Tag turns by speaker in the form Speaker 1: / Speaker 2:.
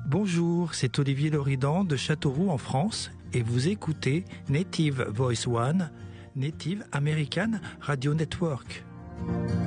Speaker 1: Bonjour, c'est Olivier Loridan de Châteauroux en France et vous écoutez Native Voice One, Native American Radio Network.